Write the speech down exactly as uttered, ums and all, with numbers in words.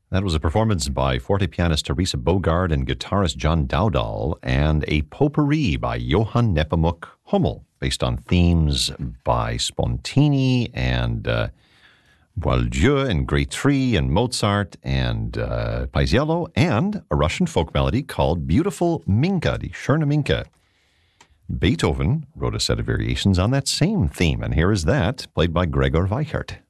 That was a performance by forte pianist Teresa Bogard and guitarist John Dowdall, and a potpourri by Johann Nepomuk Hummel, based on themes by Spontini and uh, Boieldieu and Grétry and Mozart and uh, Paisiello, and a Russian folk melody called Beautiful Minka, die Schöne Minka. Beethoven wrote a set of variations on that same theme, and here is that, played by Gregor Weichert.